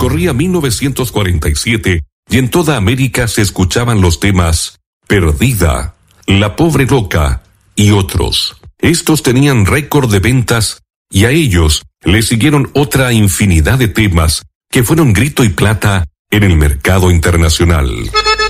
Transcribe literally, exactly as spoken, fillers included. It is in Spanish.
Corría mil novecientos cuarenta y siete y en toda América se escuchaban los temas Perdida, La pobre loca y otros. Estos tenían récord de ventas y a ellos le siguieron otra infinidad de temas que fueron grito y plata en el mercado internacional.